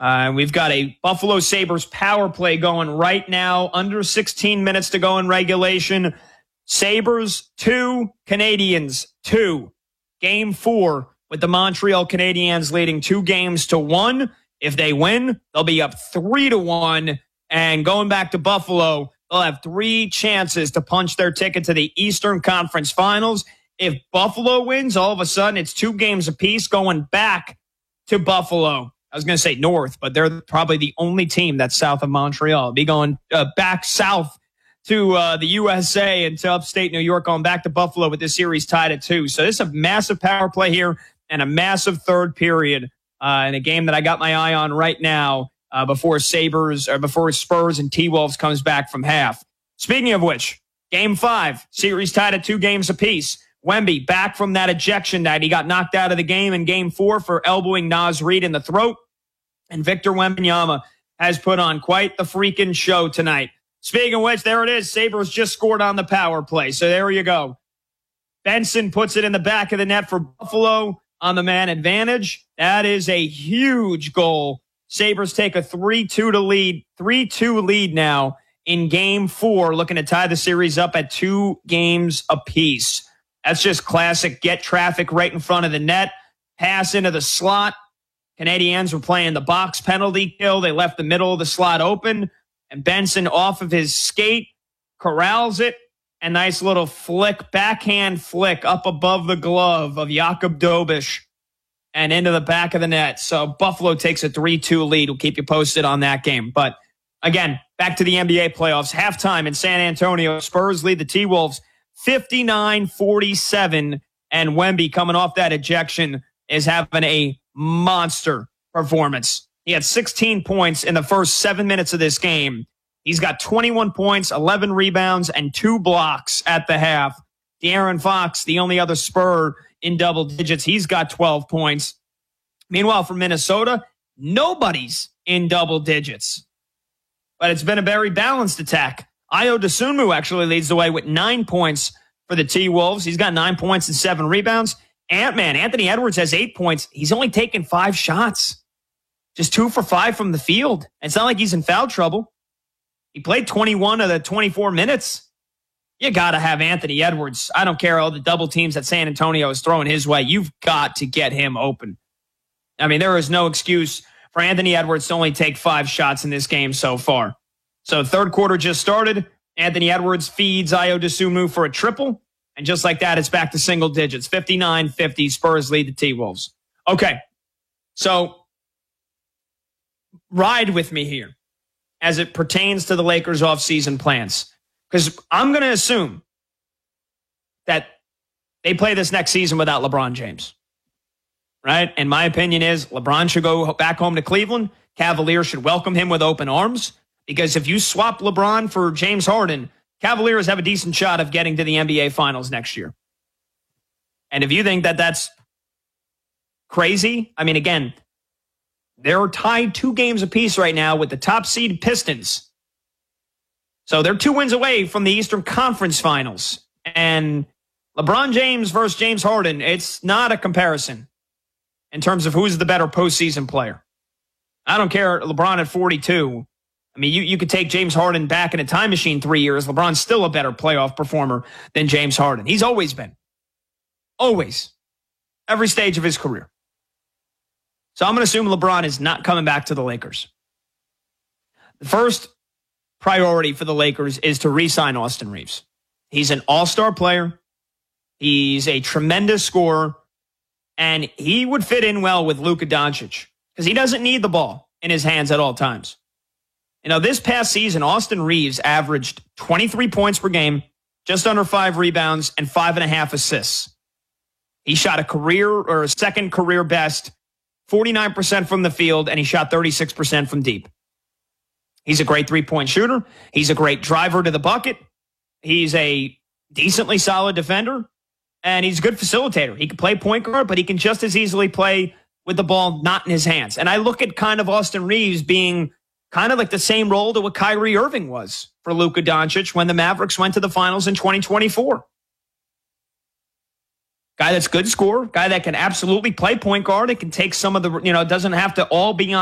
We've got a Buffalo Sabres power play going right now. Under 16 minutes to go in regulation. Sabres 2, Canadiens 2. Game 4 with the Montreal Canadiens leading 2-1. If they win, they'll be up 3-1. And going back to Buffalo, they'll have 3 chances to punch their ticket to the Eastern Conference Finals. If Buffalo wins, all of a sudden it's 2 games apiece going back to Buffalo. I was going to say north, but they're probably the only team that's south of Montreal. Be going back south to the USA and to upstate New York, going back to Buffalo with this series tied at 2. So this is a massive power play here and a massive third period in a game that I got my eye on right now before Spurs and T-Wolves comes back from half. Speaking of which, Game 5, series tied at 2 games apiece. Wemby back from that ejection night. He got knocked out of the game in Game 4 for elbowing Naz Reid in the throat. And Victor Wembanyama has put on quite the freaking show tonight. Speaking of which, there it is. Sabres just scored on the power play. So there you go. Benson puts it in the back of the net for Buffalo on the man advantage. That is a huge goal. Sabres take a 3-2 lead now in Game 4, looking to tie the series up at 2 games apiece. That's just classic get traffic right in front of the net, pass into the slot. Canadiens were playing the box penalty kill. They left the middle of the slot open, and Benson off of his skate corrals it. A nice little flick, backhand flick up above the glove of Jakub Dobiš and into the back of the net. So Buffalo takes a 3-2 lead. We'll keep you posted on that game. But again, back to the NBA playoffs. Halftime in San Antonio. Spurs lead the T-Wolves 59-47, and Wemby, coming off that ejection, is having a monster performance. He had 16 points in the first 7 minutes of this game. He's got 21 points, 11 rebounds, and 2 blocks at the half. De'Aaron Fox, the only other Spur in double digits, he's got 12 points. Meanwhile, for Minnesota, nobody's in double digits. But it's been a very balanced attack. Ayo Dosunmu actually leads the way with 9 points for the T-Wolves. He's got 9 points and 7 rebounds. Ant-Man, Anthony Edwards, has 8 points. He's only taken 5 shots. Just 2 for 5 from the field. It's not like he's in foul trouble. He played 21 of the 24 minutes. You got to have Anthony Edwards. I don't care all the double teams that San Antonio is throwing his way. You've got to get him open. I mean, there is no excuse for Anthony Edwards to only take 5 shots in this game so far. So third quarter just started. Anthony Edwards feeds Ayo Dosunmu for a triple. And just like that, it's back to single digits. 59-50, Spurs lead the T-Wolves. Okay, so ride with me here as it pertains to the Lakers' offseason plans. Because I'm going to assume that they play this next season without LeBron James. Right? And my opinion is LeBron should go back home to Cleveland. Cavaliers should welcome him with open arms. Because if you swap LeBron for James Harden, Cavaliers have a decent shot of getting to the NBA Finals next year. And if you think that that's crazy, I mean, again, they're tied 2 games apiece right now with the top seed Pistons. So they're 2 wins away from the Eastern Conference Finals. And LeBron James versus James Harden, it's not a comparison in terms of who's the better postseason player. I don't care, LeBron at 42. I mean, you could take James Harden back in a time machine 3 years. LeBron's still a better playoff performer than James Harden. He's always been. Always. Every stage of his career. So I'm going to assume LeBron is not coming back to the Lakers. The first priority for the Lakers is to re-sign Austin Reeves. He's an all-star player. He's a tremendous scorer. And he would fit in well with Luka Doncic because he doesn't need the ball in his hands at all times. You know, this past season, Austin Reeves averaged 23 points per game, just under 5 rebounds, and 5.5 assists. He shot a second career best, 49% from the field, and he shot 36% from deep. He's a great 3-point shooter. He's a great driver to the bucket. He's a decently solid defender, and he's a good facilitator. He can play point guard, but he can just as easily play with the ball not in his hands. And I look at kind of Austin Reeves being kind of like the same role to what Kyrie Irving was for Luka Doncic when the Mavericks went to the finals in 2024. Guy that's good scorer, guy that can absolutely play point guard. It can take some of the, doesn't have to all be on